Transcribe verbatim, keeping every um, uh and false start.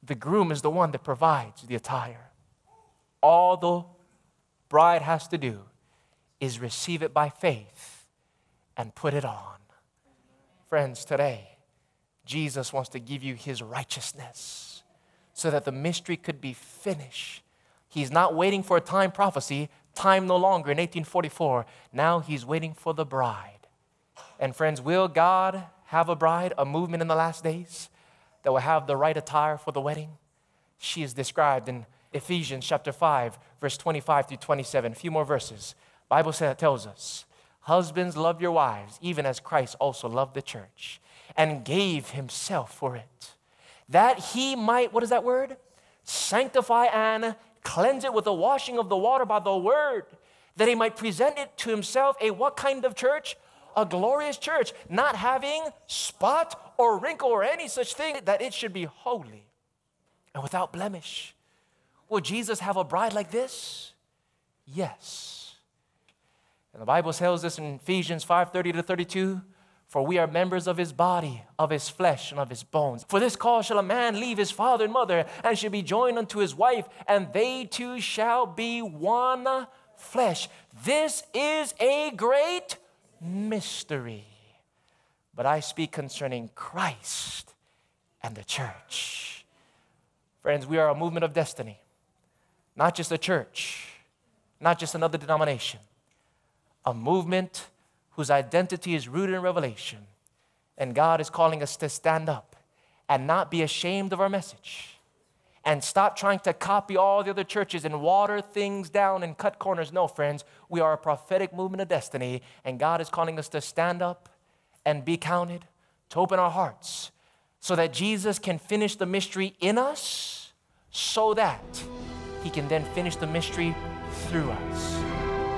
The groom is the one that provides the attire. All the bride has to do is receive it by faith and put it on. Friends, today, Jesus wants to give you his righteousness so that the mystery could be finished. He's not waiting for a time prophecy, time no longer in eighteen forty-four. Now he's waiting for the bride. And friends, will God have a bride, a movement in the last days that will have the right attire for the wedding? She is described in Ephesians chapter five, verse twenty-five through twenty-seven. A few more verses. Bible says, tells us, husbands, love your wives, even as Christ also loved the church and gave himself for it, that he might, what is that word? Sanctify and cleanse it with the washing of the water by the word, that he might present it to himself a what kind of church? A glorious church, not having spot or wrinkle or any such thing, that it should be holy and without blemish. Will Jesus have a bride like this? Yes. And the Bible tells us in Ephesians five thirty to thirty-two, for we are members of his body, of his flesh, and of his bones. For this cause shall a man leave his father and mother, and shall be joined unto his wife, and they two shall be one flesh. This is a great mystery. But I speak concerning Christ and the church. Friends, we are a movement of destiny. Not just a church, not just another denomination. A movement whose identity is rooted in revelation. And God is calling us to stand up and not be ashamed of our message. And stop trying to copy all the other churches and water things down and cut corners. No, friends, we are a prophetic movement of destiny. And God is calling us to stand up and be counted, to open our hearts, so that Jesus can finish the mystery in us, so that he can then finish the mystery through us.